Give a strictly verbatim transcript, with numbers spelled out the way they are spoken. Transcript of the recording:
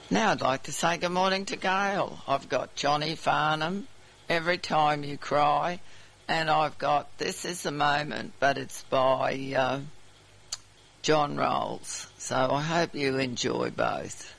Now I'd like to say good morning to Gail. I've got Johnny Farnham, Every Time You Cry, and I've got This Is the Moment, but it's by uh, John Rolls. So I hope you enjoy both.